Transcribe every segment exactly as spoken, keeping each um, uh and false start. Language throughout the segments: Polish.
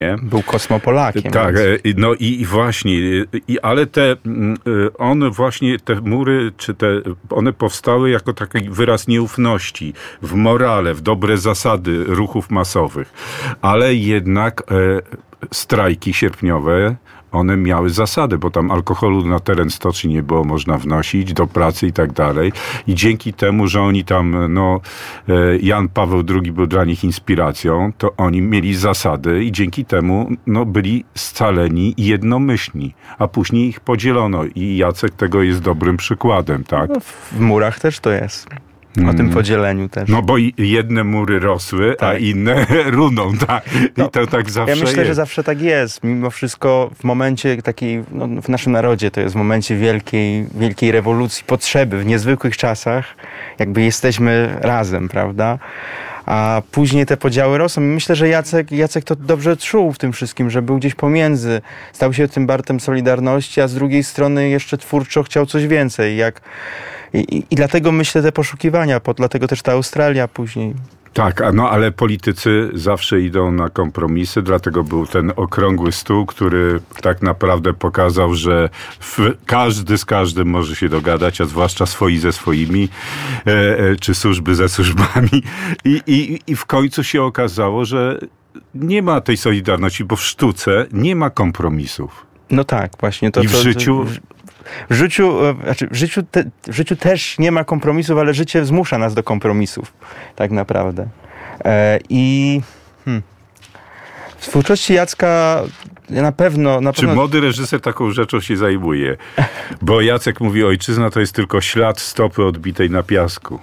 Nie? Był kosmopolakiem. Tak, więc. no i, i właśnie, i, ale te, one właśnie, te mury, czy te, one powstały jako taki wyraz nieufności w morale, w dobre zasady ruchów masowych, ale jednak e, strajki sierpniowe, one miały zasady, bo tam alkoholu na teren stoczni nie było można wnosić, do pracy i tak dalej. I dzięki temu, że oni tam, no, Jan Paweł drugi był dla nich inspiracją, to oni mieli zasady i dzięki temu, no, byli scaleni i jednomyślni. A później ich podzielono i Jacek tego jest dobrym przykładem, tak? No, w murach też to jest. O mm. tym podzieleniu też. No bo jedne mury rosły, tak. a inne runą, tak. No, I to tak zawsze Ja myślę, jest. że zawsze tak jest. Mimo wszystko w momencie takiej, no, w naszym narodzie to jest w momencie wielkiej, wielkiej rewolucji, potrzeby, w niezwykłych czasach, jakby jesteśmy razem, prawda? A później te podziały rosną. I myślę, że Jacek, Jacek to dobrze czuł w tym wszystkim, że był gdzieś pomiędzy. Stał się tym Bartem Solidarności, a z drugiej strony jeszcze twórczo chciał coś więcej. Jak I, i, I dlatego myślę te poszukiwania, po, dlatego też ta Australia później. Tak, no ale politycy zawsze idą na kompromisy, dlatego był ten okrągły stół, który tak naprawdę pokazał, że w, każdy z każdym może się dogadać, a zwłaszcza swoi ze swoimi, e, e, czy służby ze służbami. I, i, I w końcu się okazało, że nie ma tej solidarności, bo w sztuce nie ma kompromisów. No tak, właśnie. To, I w to, życiu... W życiu, znaczy w, życiu te, w życiu też nie ma kompromisów, ale życie zmusza nas do kompromisów. Tak naprawdę. E, I hmm, w twórczości Jacka na pewno... Na Czy pewno... młody reżyser taką rzeczą się zajmuje? Bo Jacek mówi, ojczyzna to jest tylko ślad stopy odbitej na piasku.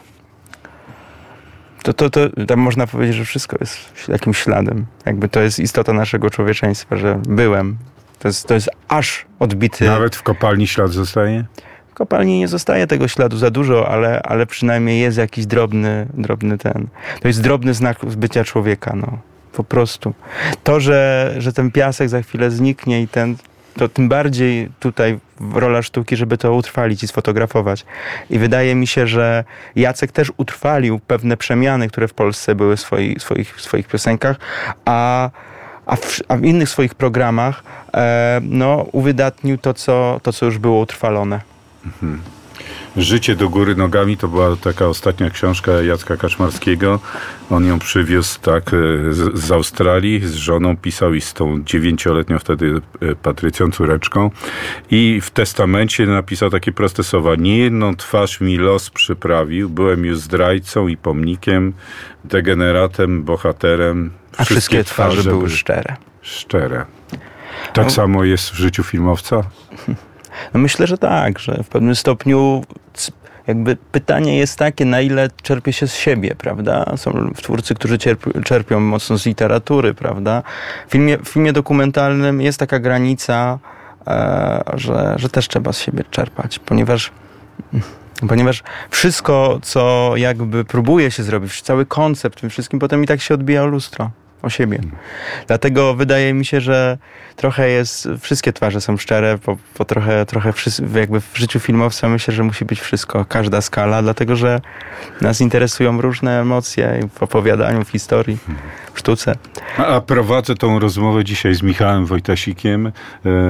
To, to, to tam można powiedzieć, że wszystko jest jakimś śladem. Jakby to jest istota naszego człowieczeństwa, że byłem. To jest, to jest aż odbity... Nawet w kopalni ślad zostaje? W kopalni nie zostaje tego śladu za dużo, ale, ale przynajmniej jest jakiś drobny, drobny ten... To jest drobny znak bycia człowieka, no. Po prostu. To, że, że ten piasek za chwilę zniknie i ten... To tym bardziej tutaj rola sztuki, żeby to utrwalić i sfotografować. I wydaje mi się, że Jacek też utrwalił pewne przemiany, które w Polsce były w swoich, swoich, swoich piosenkach, a... A w, a w innych swoich programach e, no, uwydatnił to co, to, co już było utrwalone. Mhm. Życie do góry nogami to była taka ostatnia książka Jacka Kaczmarskiego. On ją przywiózł tak z, z Australii, z żoną pisał i z tą dziewięcioletnią wtedy Patrycją, córeczką. I w testamencie napisał takie proste słowa. Niejedną twarz mi los przyprawił, byłem już zdrajcą i pomnikiem, degeneratem, bohaterem. A wszystkie, wszystkie twarze, twarze były szczere. Szczere. Tak no. samo jest w życiu filmowca? No myślę, że tak, że w pewnym stopniu jakby pytanie jest takie, na ile czerpie się z siebie, prawda? Są twórcy, którzy cierp- czerpią mocno z literatury, prawda? W filmie, w filmie dokumentalnym jest taka granica, e, że, że też trzeba z siebie czerpać, ponieważ Ponieważ wszystko, co jakby próbuje się zrobić, cały koncept w tym wszystkim, potem i tak się odbija o lustro, o siebie. Hmm. Dlatego wydaje mi się, że trochę jest, wszystkie twarze są szczere, bo, bo trochę, trochę jakby w życiu filmowca myślę, że musi być wszystko, każda skala, dlatego że nas interesują różne emocje w opowiadaniu, w historii, w sztuce. A prowadzę tą rozmowę dzisiaj z Michałem Wojtasikiem, e,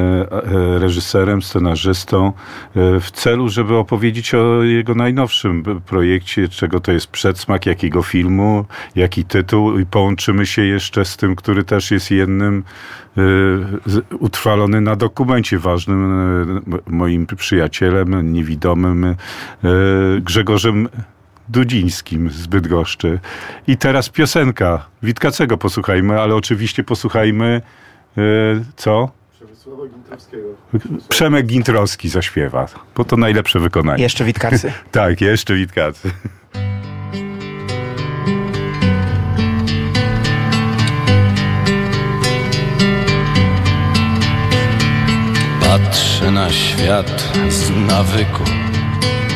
e, reżyserem, scenarzystą, e, w celu, żeby opowiedzieć o jego najnowszym projekcie, czego to jest przedsmak, jakiego filmu, jaki tytuł i połączymy się jeszcze z tym, który też jest jednym e, z, utrwalony na dokumencie ważnym, e, moim przyjacielem, niewidomym, e, Grzegorzem Dudzińskim z Bydgoszczy. I teraz piosenka Witkacego posłuchajmy, ale oczywiście posłuchajmy yy, co? Przemysława Gintrowskiego. Przemek Gintrowski zaśpiewa, bo to najlepsze wykonanie. Jeszcze Witkacy. Tak, jeszcze Witkacy. Patrzę na świat z nawyku.